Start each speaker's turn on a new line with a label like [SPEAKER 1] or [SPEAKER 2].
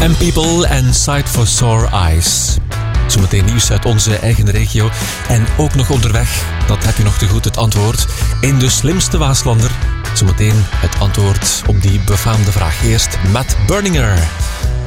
[SPEAKER 1] And People en Sight for Sore Eyes. Zometeen nieuws uit onze eigen regio. En ook nog onderweg, dat heb je nog te goed, het antwoord in de slimste Waaslander. Zometeen het antwoord op die befaamde vraag. Eerst Matt Berninger.